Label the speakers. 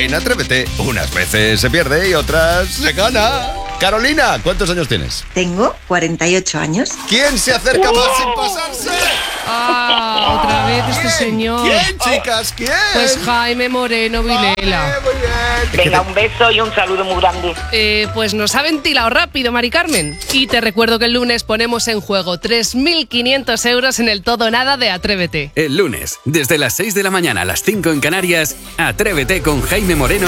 Speaker 1: En Atrévete, unas veces se pierde y otras se gana. Carolina, ¿cuántos años tienes?
Speaker 2: Tengo 48 años.
Speaker 1: ¿Quién se acerca más sin pasarse?
Speaker 3: Otra vez este señor.
Speaker 1: ¿Quién, chicas? ¿Quién?
Speaker 3: Pues Jaime Moreno Vilela.
Speaker 1: Muy bien.
Speaker 4: Venga, un beso y un saludo muy grande.
Speaker 3: Pues nos ha ventilado rápido, Mari Carmen. Y te recuerdo que el lunes ponemos en juego 3.500 euros en el todo o nada de Atrévete.
Speaker 5: El lunes, desde las 6 de la mañana a las 5 en Canarias, Atrévete con Jaime Moreno.